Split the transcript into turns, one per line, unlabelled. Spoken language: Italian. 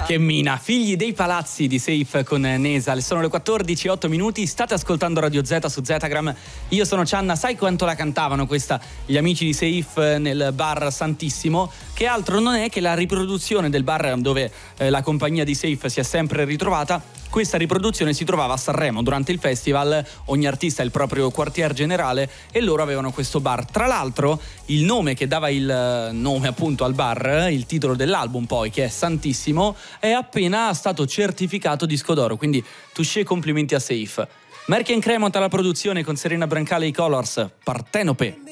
Che mina, figli dei palazzi di Safe con Nesal. Sono le 14:08. State ascoltando Radio Z su Zetagram. Io sono Cianna. Sai quanto la cantavano questa gli amici di Safe nel bar Santissimo? Che altro non è che la riproduzione del bar dove la compagnia di Safe si è sempre ritrovata. Questa riproduzione si trovava a Sanremo durante il festival. Ogni artista ha il proprio quartier generale e loro avevano questo bar. Tra l'altro il nome che dava il nome appunto al bar, il titolo dell'album poi, che è Santissimo, è appena stato certificato disco d'oro, quindi touché, complimenti a Safe. Merck & Cremont alla produzione con Serena Brancale e i Colors, Partenope.